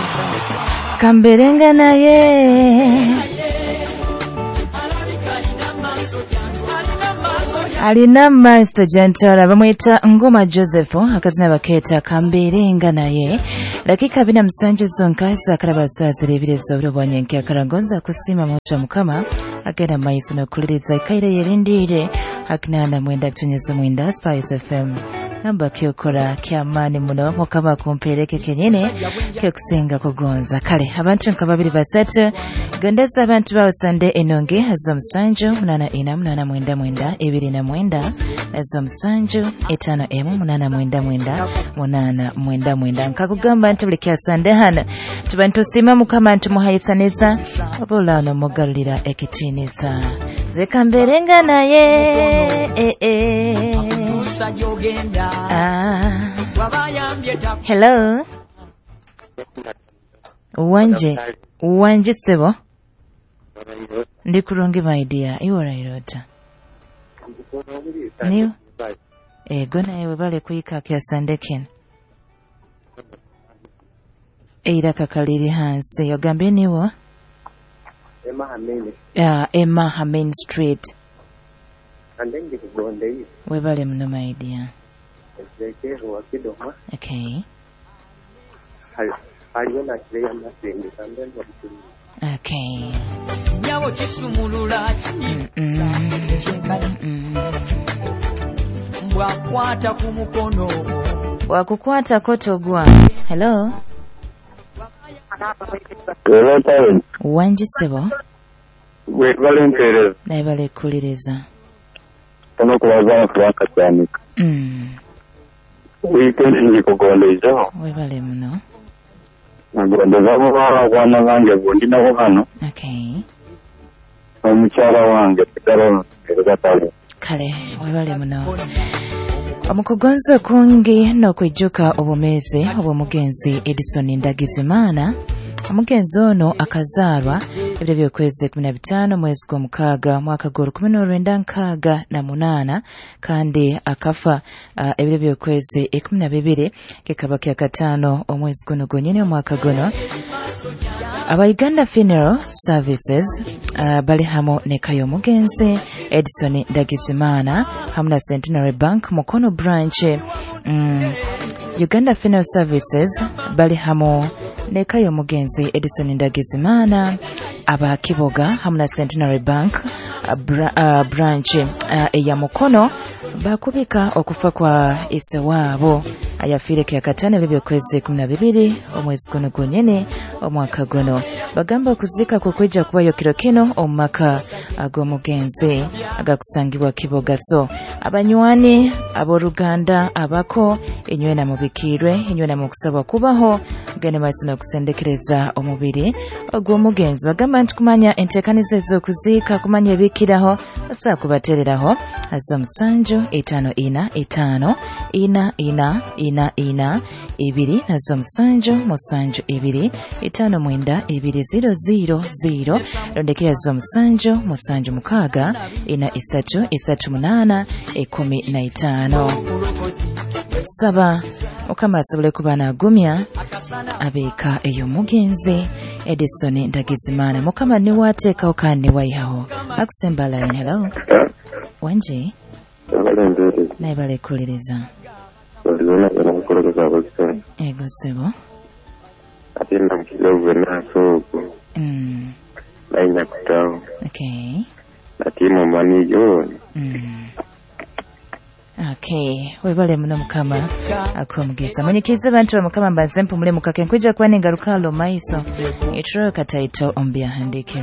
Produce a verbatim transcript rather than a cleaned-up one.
Kamberenga naye alina master jantara bamwita Ngoma Joseph akazina bakeeta Kamberenga naye dakika bina musanju zonka zakaraba zazire ebirezo byobonye nke akarangonza kusima moto mukama agenda maiso nokuliriza ikaire yerindire hakinana mwenda kutunyeza mwenda Spice F M namba kyokora kyamani muno mukama kumpereke kenyene kekusinga kugonza kale abantu nkababiri basatu gondeza abantu bawo sande enonge zo musanju munana ina munana mwenda mwenda ebiri na mwenda zo musanju etano emu munana mwenda mwenda munana mwenda mwenda nkakugamba nti buli kyasande hano tubantu sima mukama nti muhayisaneza obulano mugalira ekitinisa Zekamberenga naye eh eh Ah. Hello. Wanje. Wanje sebo. Ndi kurungi my dear. Iwora irota. Niyo. Eh gona yewe bale kuyika kya sandekin. Eira kakaliri hansi. Yogambe niwo. Emma Hamen. Yeah, Emma Hamen Street. And then you go on the Webale mno my dear. Okay. Okay. Wakukwata kotogwa. Hello. Hello. Wanjitsebo. We volunteer. Naibale kuliriza. Tono kuwaza franka cyane. Mm. Weekend ndi kugondejo. Webale muno. Nagondeza abana bange bondi nabo hano. Okay. Omukyala wange kitaro ekatale. Kale webale muno. Omukugonzo kungi n'okwijjuka obumeezi obw'omugenzi Edison Ndagizimana. Omugenzi ono akazaalwa ebyo byokwezi kumi na bitano mwezi gw'omukaaga mwaka gwa lukumi n'olwenda nkaaga na munaana kandi akafa uh, ebyo byokwezi ekumi na bibiri kekaba kya kataano omwezi guno gwennyini omwaka guno. Aba Uganda Funeral Services uh, bali hamu ne kayo omugenzi Edison Ndagizimana hamu na Centenary Bank Mukono branch. mm, Uganda Funeral Services bali hamu ne kayo omugenzi Edison Ndagizimana aba Kiboga hamu na Centenary Bank uh, bra, uh, branch uh, eya Mukono bakubika okufa kwa ise waabo ayafiire kya katane bibyo kwezi kumi na bibiri omwezi guno gwennyini omwaka guno. Bagamba okuzika kukwijja kubayo kiro kino omumaka ag'omugenzi agakusangibwa Kiboga. So abanywani ab'oluganda abako enywena mubikirwe enywena mu kusaba kubaho gene maaso n'okusendekereza omubiri ogw'omugenzi. Bagamba nti kumanya enteekaniza ez'okuziika kumanya ebikiraho asa kubatereraho azo musanju etano ina etano ina ina ina ina ebiri nazo musanju musanju ebiri etano mwenda ebiri zero zero zero londekera zo musanju musanju mukaaga ina isatu isatu munana ekumi na itano. Saba okama asobole kuba n'agumya abeeka eyo mugenzi Edison Ndagizimana mukama ni wateekawo kandi wayihawo akusemba line. Hello. Wanje. Naye balekuliriza. Ego sebo. Ati na kidogo na soko. Mm. Laina kutao. Okay. Ati mama ni jo. Mm. Okay, webale muno mukama akomugeza mwenyekiza bantu wa mukama mbanze mpumule mukake nkwijja kuba n'engalukalo maiso etro kataito ombya handike.